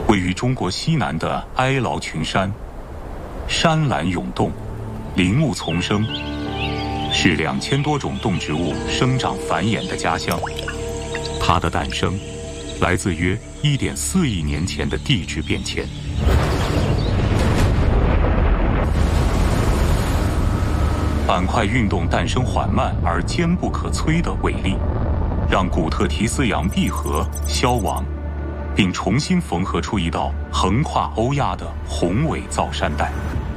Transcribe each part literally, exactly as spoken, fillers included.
位于中国西南的哀牢群山，山岚涌动，林木丛生，是两千多种动植物生长繁衍的家乡。它的诞生来自约一点四亿年前的地质变迁。板块运动诞生缓慢而坚不可摧的伟力，让古特提斯洋闭合消亡，并重新缝合出一道横跨欧亚的宏伟造山带。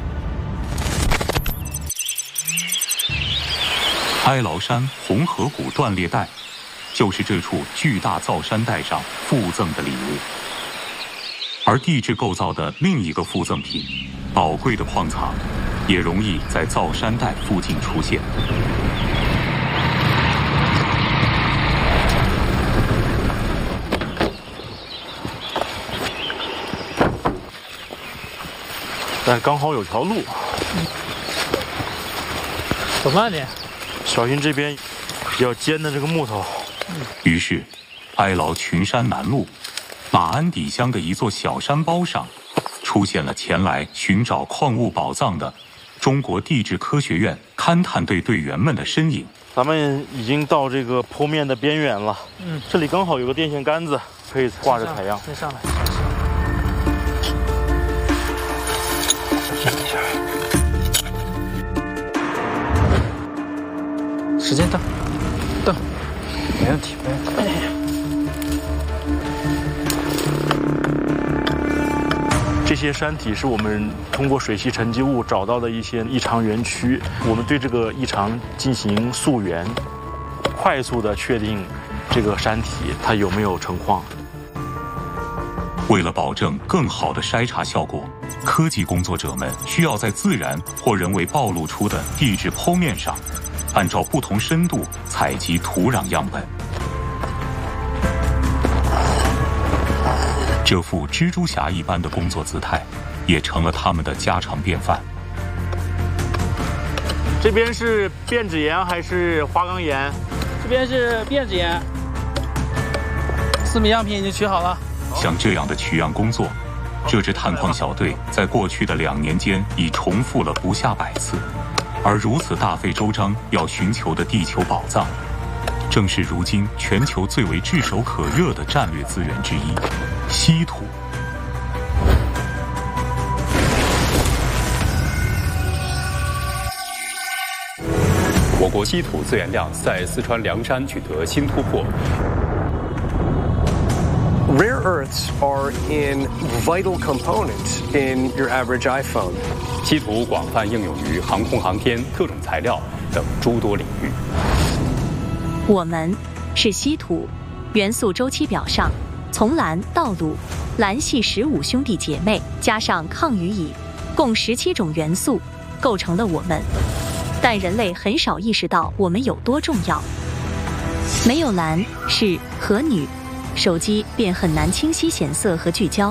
哀牢山红河谷断裂带，就是这处巨大造山带上附赠的礼物。而地质构造的另一个附赠品，宝贵的矿藏，也容易在造山带附近出现。 但刚好有条路， 走慢点， 小心这边比较尖的这个木头。 于是，哀牢群山南麓马鞍底乡的一座小山包上，出现了前来寻找矿物宝藏的中国地质科学院勘探队队员们的身影。 咱们已经到这个坡面的边缘了。嗯，这里刚好有个电线杆子，可以挂着采样。 先上来。时间到，到，没问题，没问题。 这些山体是我们通过水系沉积物找到的一些异常园区，我们对这个异常进行溯源，快速的确定这个山体它有没有成矿。 为了保证更好的筛查效果，科技工作者们需要在自然或人为暴露出的地质剖面上，按照不同深度采集土壤样本。这副蜘蛛侠一般的工作姿态，也成了他们的家常便饭。 这边是变质岩还是花岗岩？ 这边是变质岩，四米样品已经取好了。 像这样的取样工作，这支探矿小队在过去的两年间已重复了不下百次。而如此大费周章要寻求的地球宝藏，正是如今全球最为炙手可热的战略资源之一——稀土。 我国稀土自研量在四川凉山取得新突破。 Rare earths are an vital component in your average iPhone. 稀土广泛应用于航空航天、特种材料等诸多领域。 我们是稀土元素周期表上从蓝到钴蓝系十五兄弟姐妹加上抗与乙，共十七种元素构成了我们。但人类很少意识到我们有多重要。没有蓝是和女，手机便很难清晰显色和聚焦。